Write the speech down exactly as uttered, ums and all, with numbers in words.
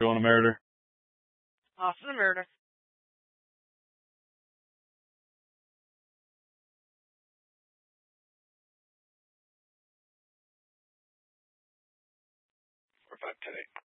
Going to murder. Off to the murder. Four, five, ten, eight.